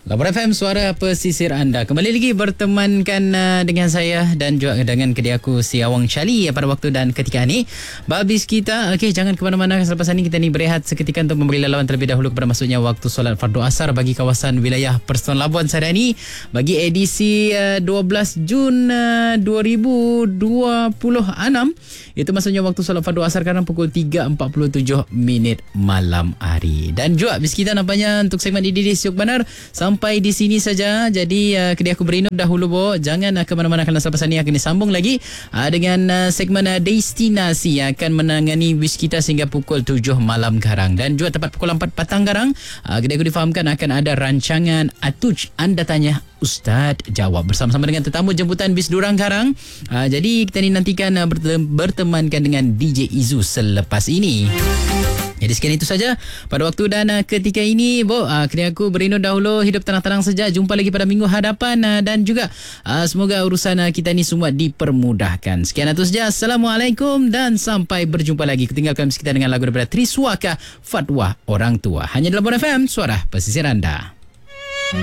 Labor FM, suara pesisir anda. Kembali lagi bertemankan dengan saya dan juga dengan kedai aku si Awang Charlie pada waktu dan ketika ini. Babis kita, okey, jangan ke mana-mana. Selepas ini kita ni berehat seketika untuk memberi laluan terlebih dahulu kepada masuknya waktu solat fardu asar bagi kawasan wilayah Persatuan Labuan Sadani bagi edisi 12 Jun 2026. Itu maksudnya waktu solat fardu asar sekarang pukul 3.47 malam hari. Dan juga bis kita nampaknya untuk segmen ini siuk benar sampai di sini saja. Jadi kedai aku berinut dahulu bo. Jangan ke mana-mana kerana selepas ini akan disambung lagi dengan segmen destinasi yang akan menangani bis kita sehingga pukul 7 malam garang. Dan juga tepat pukul 4 petang garang, kedai aku difahamkan akan ada rancangan Atuj Anda Tanya Ustaz Jawab bersama-sama dengan tetamu jemputan bis Durang Karang. Jadi kita ni nantikan bertemankan dengan DJ Izu selepas ini. Jadi sekian itu saja pada waktu dan ketika ini bo, kedai aku berinut dahulu. Hidup tenang-tenang saja. Jumpa lagi pada minggu hadapan dan juga semoga urusan kita ni semua dipermudahkan. Sekian itu saja. Assalamualaikum dan sampai berjumpa lagi. Tinggalkan kita dengan lagu daripada Triswaka, Fatwa Orang Tua. Hanya dalam Labor FM, suara pesisir anda.